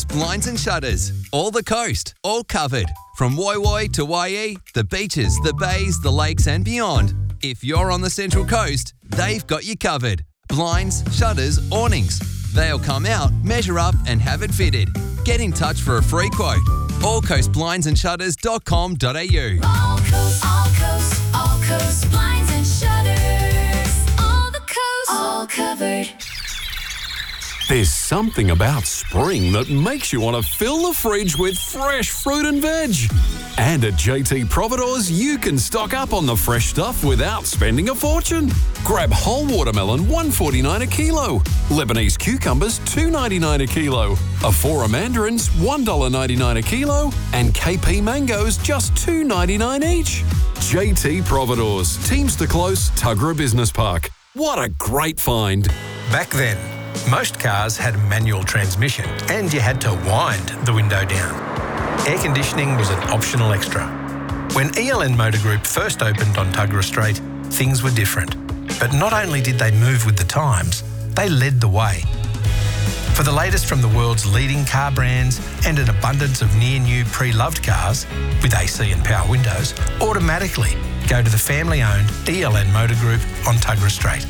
Blinds and Shutters. All the coast, all covered. From Woi Woi to Waihee, the beaches, the bays, the lakes and beyond. If you're on the Central Coast, they've got you covered. Blinds, shutters, awnings. They'll come out, measure up and have it fitted. Get in touch for a free quote. allcoastblindsandShutters.com.au. All coast blinds and shutters. All the coast, all covered. There's something about spring that makes you want to fill the fridge with fresh fruit and veg. And at JT Providores, you can stock up on the fresh stuff without spending a fortune. Grab whole watermelon, $1.49 a kilo. Lebanese cucumbers, $2.99 a kilo. Afora mandarins, $1.99 a kilo. And KP mangoes, just $2.99 each. JT Providores, Teamster Close, Tuggerah Business Park. What a great find. Back then, most cars had a manual transmission and you had to wind the window down. Air conditioning was an optional extra. When ELN Motor Group first opened on Tuggerah Street, things were different. But not only did they move with the times, they led the way. For the latest from the world's leading car brands and an abundance of near-new pre-loved cars with AC and power windows, automatically go to the family-owned ELN Motor Group on Tuggerah Street.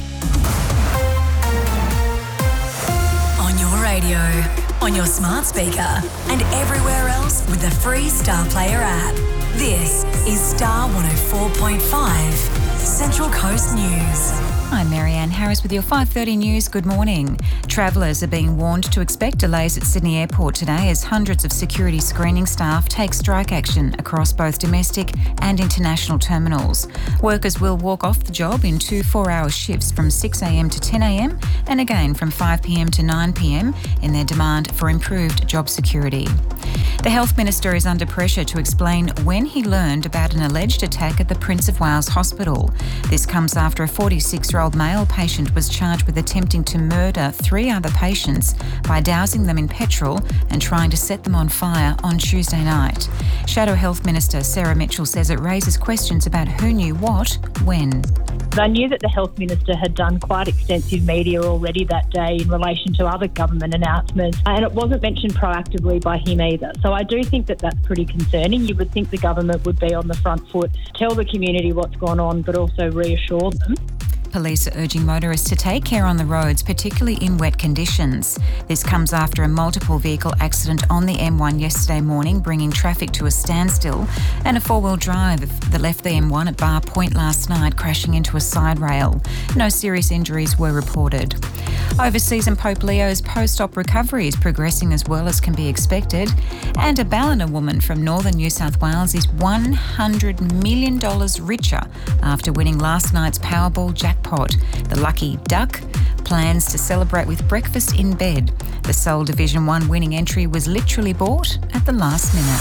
Radio, on your smart speaker, and everywhere else with the free Star Player app. This is Star 104.5, Central Coast News. I'm Marianne Harris with your 5:30 news. Good morning. Travellers are being warned to expect delays at Sydney Airport today as hundreds of security screening staff take strike action across both domestic and international terminals. Workers will walk off the job in 2 4-hour shifts from 6 a.m. to 10 a.m. and again from 5 p.m. to 9 p.m. in their demand for improved job security. The Health Minister is under pressure to explain when he learned about an alleged attack at the Prince of Wales Hospital. This comes after a 46-year-old male patient was charged with attempting to murder 3 other patients by dousing them in petrol and trying to set them on fire on Tuesday night. Shadow Health Minister Sarah Mitchell says it raises questions about who knew what, when. I knew that the Health Minister had done quite extensive media already that day in relation to other government announcements, and it wasn't mentioned proactively by him either. So I do think that that's pretty concerning. You would think the government would be on the front foot, tell the community what's gone on, but also reassure them. Police are urging motorists to take care on the roads, particularly in wet conditions. This comes after a multiple vehicle accident on the M1 yesterday morning, bringing traffic to a standstill, and a 4-wheel drive that left the M1 at Bar Point last night, crashing into a side rail. No serious injuries were reported. Overseas, and Pope Leo's post-op recovery is progressing as well as can be expected. And a Ballina woman from northern New South Wales is $100 million richer after winning last night's Powerball jackpot. The lucky duck plans to celebrate with breakfast in bed. The sole Division 1 winning entry was literally bought at the last minute.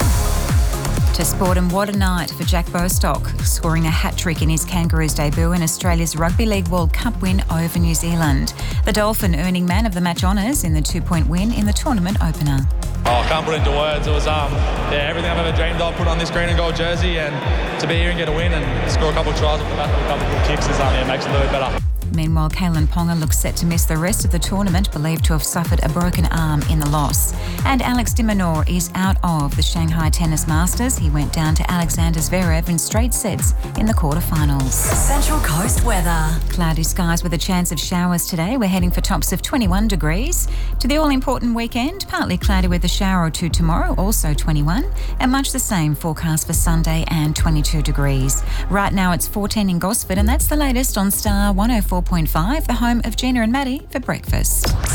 To sport, and what a night for Jack Bostock, scoring a hat-trick in his Kangaroos debut in Australia's Rugby League World Cup win over New Zealand. The Dolphin earning man of the match honours in the 2-point win in the tournament opener. I can't put it into words. It was everything I've ever dreamed of, put on this green and gold jersey, and to be here and get a win and score a couple of tries off the back of a couple of good kicks makes it a little bit better. Meanwhile, Kalen Ponga looks set to miss the rest of the tournament, believed to have suffered a broken arm in the loss. And Alex de Minaur is out of the Shanghai Tennis Masters. He went down to Alexander Zverev in straight sets in the quarterfinals. Central Coast weather. Cloudy skies with a chance of showers today. We're heading for tops of 21 degrees. To the all-important weekend, partly cloudy with a shower or two tomorrow, also 21. And much the same forecast for Sunday and 22 degrees. Right now it's 14 in Gosford, and that's the latest on Star 104.5, the home of Gina and Maddie for breakfast.